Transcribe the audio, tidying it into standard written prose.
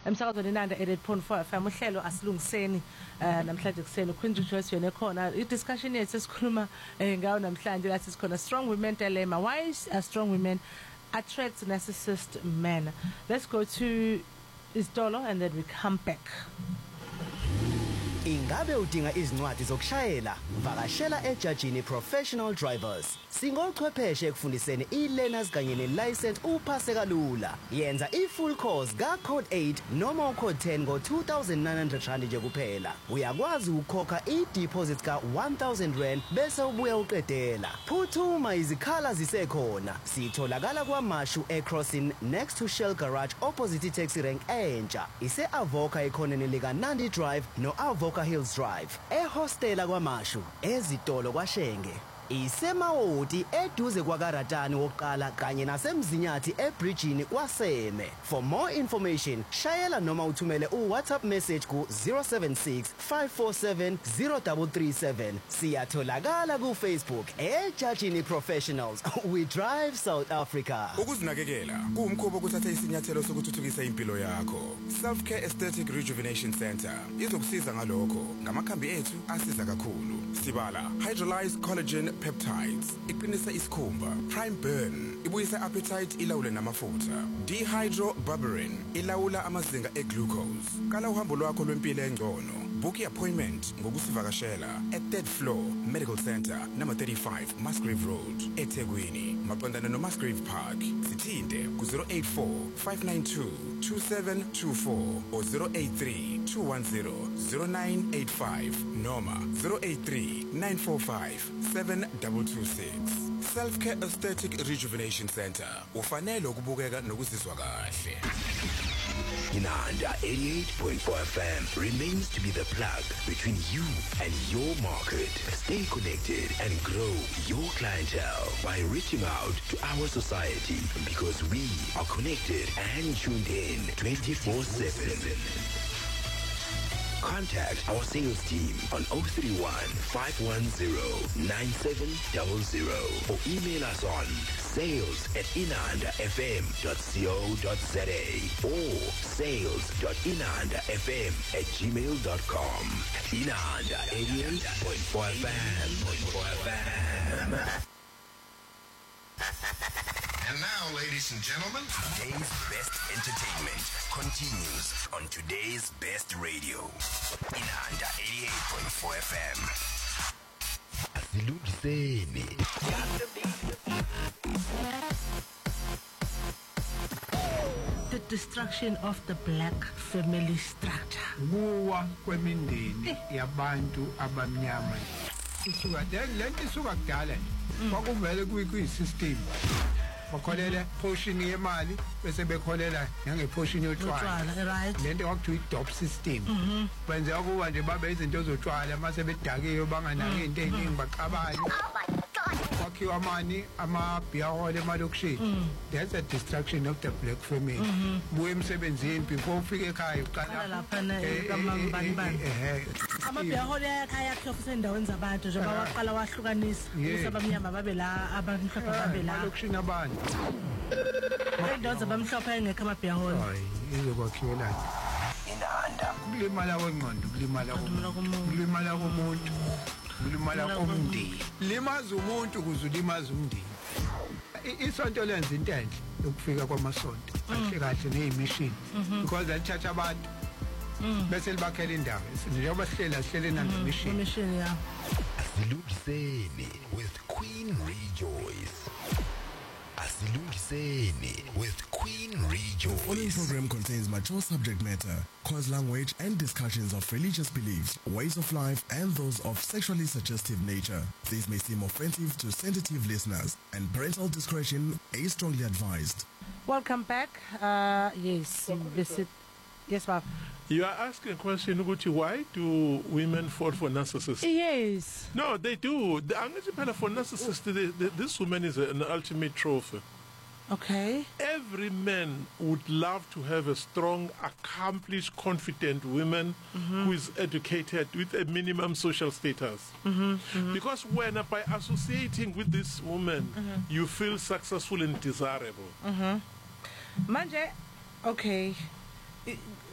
emsakazweni Inanda 88.4 FM uhlelo asilungiseni namhlanje kuseni uQueen Joyce yena ekhona i-discussion yethu esikhuluma ngayo namhlanje la sikhona strong women dilemma. Why is strong women attract narcissist men? Let's go to Isdolo and then we come back. Ingabe udinga izincwadi zokushayela? Vakashela eJajini Professional Drivers. Singochwepheshe ekufundiseni e-learners kanye ne-license uphase kalula. Yenza i-full course ka code 8 noma code 10 ngo 2,900 rand nje kuphela. Uyakwazi ukukhokha i-deposit ka 1,000 rand bese ubuya uqedela. Phuthuma izikhala zisekhona. Sitholakala kwaMashu eCrossing next to Shell Garage opposite taxi rank entsha. Ise Avoca ekhoneni lika Nandi Drive no Avoca Hills Drive. Ehostela kwaMashu, ezitolo kwaShenge. Isemawoti eduze kwaKaratani wokuqala kanye nasemzinyathi ebridgeini kwaSeme. For more information, shayela noma uthumele uWhatsApp message ku 076-547-0337. Siyatholakala ku Facebook eJajini Professionals. We drive South Africa. Ukuzinakekela kuwumkhobo ukuthatha isinyathelo sokuthuthukisa impilo yakho. Self Care Aesthetic Rejuvenation Center izokusiza ngalokho. Ngamakhambi ethu asiza kakhulu. Sibala hydrolyzed collagen peptides iqinisa isikhumba. Prime burn ibuyisa appetite ilawule namafutha. Dehydroberberine ilawula amazinga eglucose. Kala uhambo lwakho lwempilo engcono. Book your appointment ngokusivakashela at 3rd floor Medical Center number 35 Musgrave Road eThekwini maqondana no Musgrave Park. Sithinte ku 084-592-2724 or 083-210-0985 noma 083-945-7226. Self Care Aesthetic Rejuvenation Center. Ufanele ukubukeka nokuzizwa kahle. Inanda 88.4 FM remains to be the plug between you and your market. Stay connected and grow your clientele by reaching out to our society because we are connected and tuned in 24/7. Contact our sales team on 031-510-9700 or email us on sales@inandafm.co.za or sales.inandafm@gmail.com. Inanda 88.4 FM. And now, ladies and gentlemen, today's best entertainment continues on today's best radio. Inanda 88.4 FM. Asilungiseni. The destruction of the black family structure. Kuwa kwemindeni yabantu abamnyama. Isuka lento isuka kudala. Kwakuvele kuyisystem. Bakholela portion yemali bese bekholela nange portion yotshwala. Right. Lento kwakuthiwa i-dop system. Kwenza ukuba nje babe izinto zotshwala mase bedakiwe banganaki into eziningi baqabane. Kwakhiwa amani ama-beer hall emalokishini. That's a destruction of the black family. Buye emsebenzini before ufike ekhaya uqala lapha kamambani. Ama-beer hall ayakhiwa futhi endaweni zabantu njengoba waqala wahlukanisa ukuthi abamnyama babe la abamhlophe babe la. Emalokishini abantu. Indawo zabamhlophe ayengekho ama-beer hall. Hayi izokwakhiwelana. Inanda. Kulimala kwengqondo, kulimala komuntu. Kulimala komndeni. Limaza umuntu kuze ulimaza umndeni. Isonto lenza into enhle ukufika kwamasonto. Kahle nezimishini because alithatha abantu bese libakhela indawo. Njengoba sihlele nanje mission. Mission ya. Asilungiseni with Queen Rejoice. Asilungiseni with Queen Rejoice. The following program contains mature subject matter, coarse language and discussions of religious beliefs, ways of life and those of sexually suggestive nature. These may seem offensive to sensitive listeners and parental discretion is strongly advised. Welcome back. Yes, visit. Yes, ma'am. You are asking a question, Uguchi, why do women fall for narcissists? Yes. No, they do. For narcissists, this woman is an ultimate trophy. Okay. Every man would love to have a strong, accomplished, confident woman who is educated with a minimum social status. Because when by associating with this woman, you feel successful and desirable. Manje, okay.